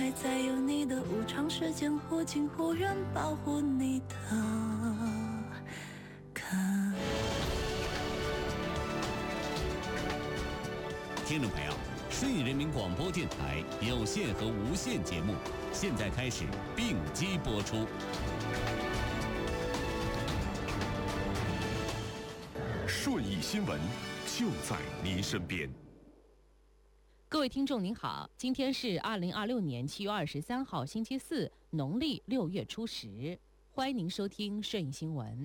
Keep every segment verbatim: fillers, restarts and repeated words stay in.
还在有你的无常时间，忽近忽远，保护你的看。 听众朋友，顺义人民广播电台有线和无线节目现在开始并机播出。 顺义新闻就在您身边。 各位听众您好，今天是二零二六年七月二十三号星期四，农历六月初十，欢迎您收听顺义新闻。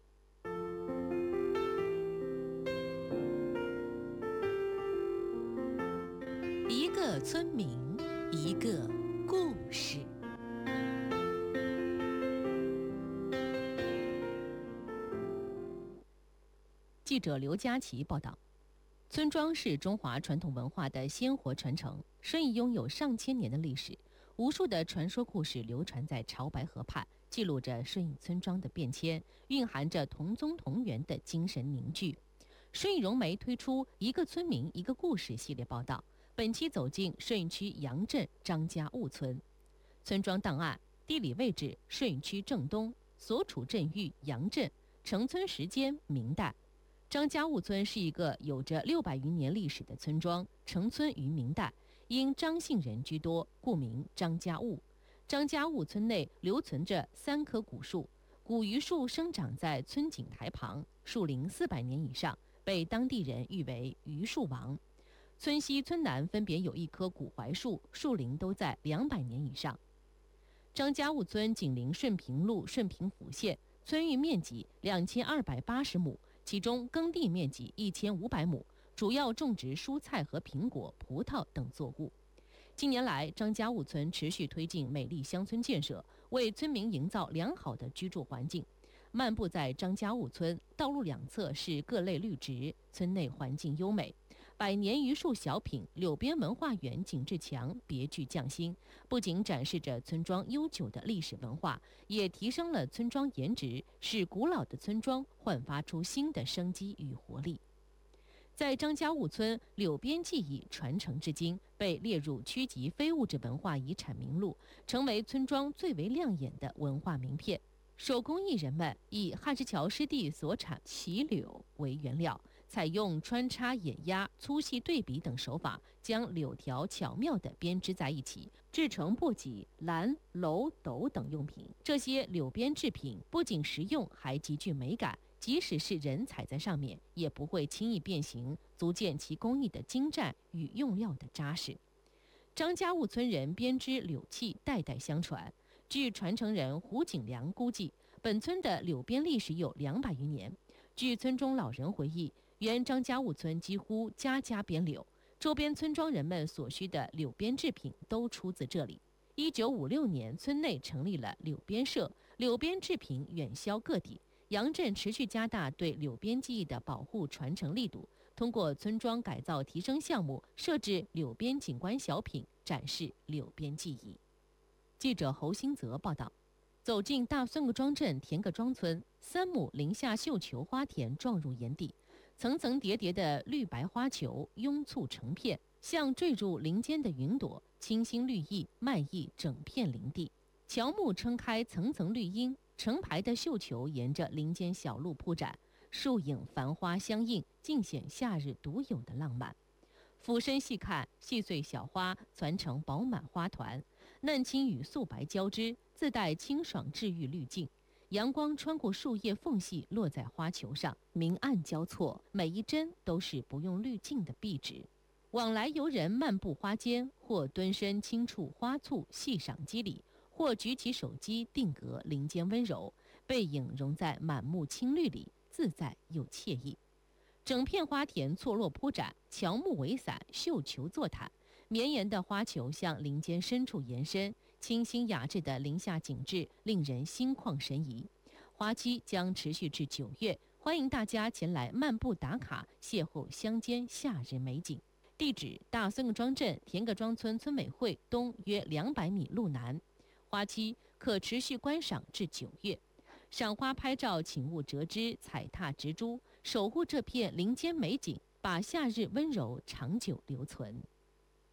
一个村民，一个故事。记者刘佳琪报道，村庄是中华传统文化的鲜活传承，顺义拥有上千年的历史，无数的传说故事流传在潮白河畔，记录着顺义村庄的变迁，蕴含着同宗同源的精神凝聚。顺义融媒推出一个村民一个故事系列报道，本期走进顺义区杨镇张家坞村。村庄档案：地理位置顺义区正东，所处镇域杨镇，成村时间明代。张家坞村是一个有着六百余年历史的村庄，成村于明代，因张姓人居多，故名张家坞。张家坞村内留存着三棵古树，古榆树生长在村井台旁，树龄四百年以上，被当地人誉为榆树王。村西村南分别有一棵古槐树，树龄都在两百年以上。张家坞村紧邻顺平路顺平府县，村域面积两千二百八十亩，其中耕地面积一千五百亩，主要种植蔬菜和苹果、葡萄等作物。近年来，张家坞村持续推进美丽乡村建设，为村民营造良好的居住环境。漫步在张家坞村，道路两侧是各类绿植，村内环境优美。百年榆树小品、柳边文化园景致墙别具匠心，不仅展示着村庄悠久的历史文化，也提升了村庄颜值，使古老的村庄焕发出新的生机与活力。在张家坞村，柳边技艺传承至今，被列入区级非物质文化遗产名录，成为村庄最为亮眼的文化名片。手工艺人们以汉石桥湿地所产杞柳为原料，采用穿插、碾压、粗细对比等手法，将柳条巧妙地编织在一起，制成簸箕、篮、篓、斗等用品。这些柳编制品不仅实用，还极具美感，即使是人踩在上面，也不会轻易变形，足见其工艺的精湛与用料的扎实。张家坞村人编织柳器代代相传。据传承人胡景良估计，本村的柳编历史有两百余年。据村中老人回忆，原张家坞村几乎家家编柳，周边村庄人们所需的柳编制品都出自这里。一九五六年，村内成立了柳编社，柳编制品远销各地。杨镇持续加大对柳编技艺的保护传承力度，通过村庄改造提升项目，设置柳编景观小品，展示柳编技艺。记者侯新泽报道，走进大孙各庄镇田各庄村，三亩林下绣球花田撞入眼底，层层叠叠的绿白花球拥簇成片，像坠入林间的云朵，清新绿意漫溢整片林地。乔木撑开层层绿荫，成排的绣球沿着林间小路铺展，树影繁花相映，尽显夏日独有的浪漫。俯身细看，细碎小花攒成饱满花团，嫩青与素白交织，自带清爽治愈滤镜。阳光穿过树叶缝隙，落在花球上，明暗交错，每一帧都是不用滤镜的壁纸。往来游人漫步花间，或蹲身轻触花簇，细赏肌理，或举起手机定格林间温柔，背影融在满目青绿里，自在又惬意。整片花田错落铺展，乔木为伞，绣球作毯，绵延的花球向林间深处延伸，清新雅致的林下景致令人心旷神怡。花期将持续至九月，欢迎大家前来漫步打卡，邂逅乡间夏日美景。地址：大孙各庄镇田各庄村村委会东约两百米路南。花期可持续观赏至九月。赏花拍照请勿折枝踩踏植株，守护这片林间美景，把夏日温柔长久留存。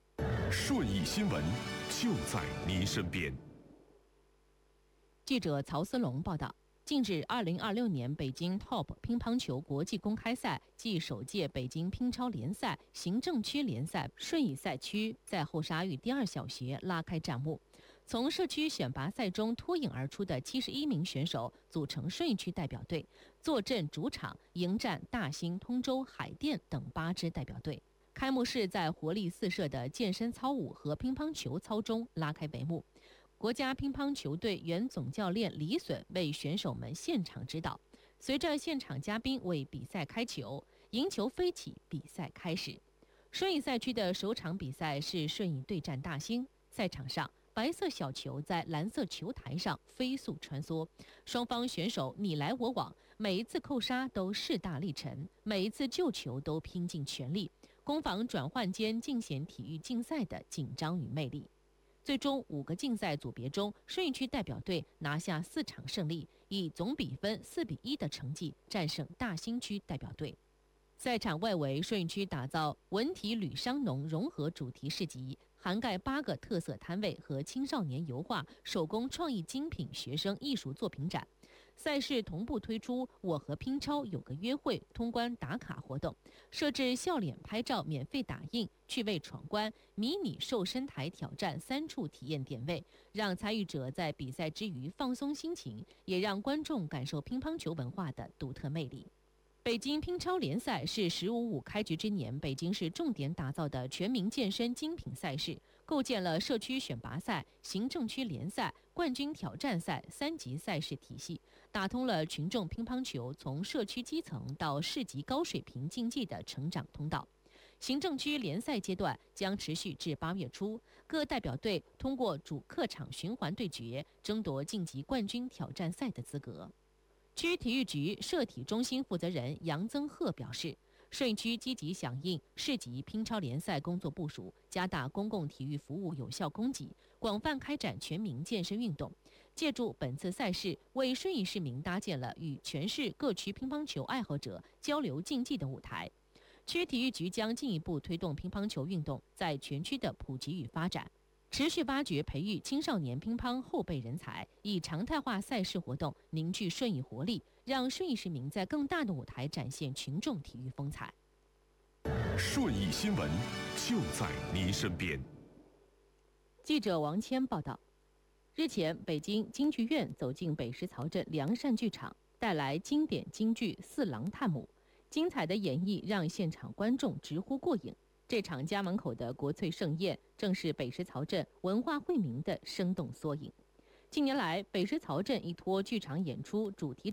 顺义新闻就在您身边。 记者曹思龙报道。近日，二零二六年北京 Top 乒乓球国际公开赛暨首届北京乒超联赛行政区联赛顺义赛区在后沙峪第二小学拉开战幕。从社区选拔赛中脱颖而出的七十一名选手组成顺义区代表队，坐镇主场迎战大兴、通州、海淀等八支代表队。开幕式在活力四射的健身操舞和乒乓球操中拉开帷幕。国家乒乓球队原总教练李隼为选手们现场指导，随着现场嘉宾为比赛开球，银球飞起，比赛开始。顺义赛区的首场比赛是顺义对战大兴，赛场上白色小球在蓝色球台上飞速穿梭，双方选手你来我往，每一次扣杀都势大力沉，每一次救球都拼尽全力，攻防转换间尽显体育竞赛的紧张与魅力。最终五个竞赛组别中，顺义区代表队拿下四场胜利，以总比分四比一的成绩战胜大兴区代表队。赛场外围，顺义区打造文体旅商农融合主题市集，涵盖八个特色摊位和青少年油画、手工创意精品学生艺术作品展。赛事同步推出“我和乒超有个约会”通关打卡活动，设置笑脸拍照免费打印、趣味闯关、迷你瘦身台挑战三处体验点位，让参与者在比赛之余放松心情，也让观众感受乒乓球文化的独特魅力。北京乒超联赛是“十五五”开局之年北京市重点打造的全民健身精品赛事，构建了社区选拔赛、行政区联赛、冠军挑战赛三级赛事体系，打通了群众乒乓球从社区基层到市级高水平竞技的成长通道。行政区联赛阶段将持续至八月初，各代表队通过主客场循环对决，争夺晋级冠军挑战赛的资格。区体育局社体中心负责人杨增鹤表示，顺义区积极响应市级乒超联赛工作部署，加大公共体育服务有效供给，广泛开展全民健身运动。借助本次赛事，为顺义市民搭建了与全市各区乒乓球爱好者交流竞技的舞台。区体育局将进一步推动乒乓球运动在全区的普及与发展，持续挖掘培育青少年乒乓后备人才，以常态化赛事活动凝聚顺义活力，让顺义市民在更大的舞台展现群众体育风采。 顺义新闻就在您身边。 记者王谦报道，日前，北京京剧院走进北石槽镇良善剧场，带来经典京剧《四郎探母》，精彩的演绎让现场观众直呼过瘾。这场家门口的国粹盛宴，正是北石槽镇文化惠民的生动缩影。近年来，北石槽镇一托剧场演出主题